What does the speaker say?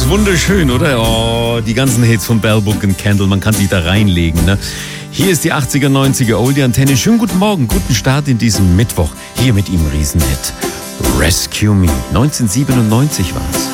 ist wunderschön, oder? Oh, die ganzen Hits von Bell, Book and Candle, man kann sich da reinlegen, ne? Hier ist die 80er, 90er Oldie-Antenne. Schönen guten Morgen, guten Start in diesem Mittwoch. Hier mit ihm Riesenhit. Rescue Me. 1997 war's.